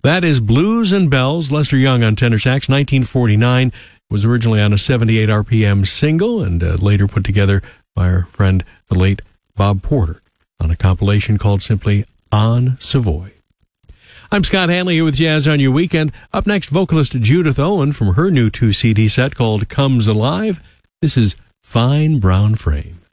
That is Blues and Bells, Lester Young on tenor sax, 1949. It was originally on a 78 RPM single and later put together by our friend, the late Bob Porter, on a compilation called simply On Savoy. I'm Scott Hanley here with Jazz on Your Weekend. Up next, vocalist Judith Owen from her new 2-CD set called Comes Alive. This is Fine Brown Frame.